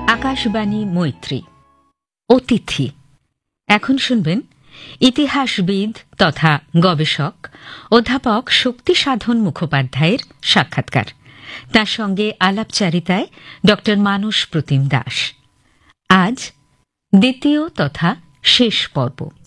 আকাশবাণী মৈত্রী অতিথি। এখন শুনবেন ইতিহাসবিদ তথা গবেষক অধ্যাপক শক্তিসাধন মুখোপাধ্যায়ের সাক্ষাৎকার। তার সঙ্গে আলাপচারিতায় ড মানস প্রতিম দাস। আজ দ্বিতীয় তথা শেষ পর্ব।